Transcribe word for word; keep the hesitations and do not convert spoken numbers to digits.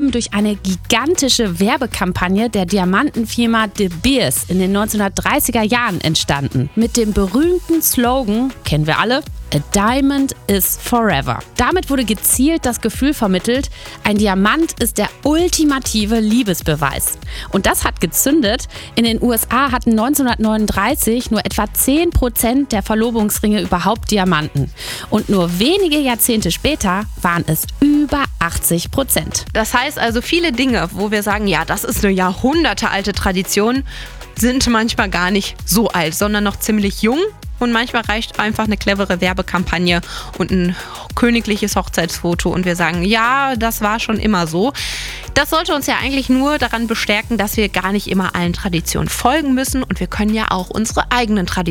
allem durch eine gigantische Werbekampagne der Diamantenfirma De Beers in den neunzehnhundertdreißiger Jahren entstanden. Mit dem berühmten Slogan, kennen wir alle, A Diamond is Forever. Damit wurde gezielt das Gefühl vermittelt, ein Diamant ist der ultimative Liebesbeweis. Und das hat gezündet. In den U S A hatten neunzehnhundertneununddreißig nur etwa zehn Prozent der Verlobungsringe überhaupt Diamanten. Und nur wenige Jahrzehnte später waren es über achtzig Prozent. Das heißt also, viele Dinge, wo wir sagen, ja, das ist eine jahrhundertealte Tradition, sind manchmal gar nicht so alt, sondern noch ziemlich jung. Und manchmal reicht einfach eine clevere Werbekampagne und ein königliches Hochzeitsfoto und wir sagen, ja, das war schon immer so. Das sollte uns ja eigentlich nur daran bestärken, dass wir gar nicht immer allen Traditionen folgen müssen und wir können ja auch unsere eigenen Traditionen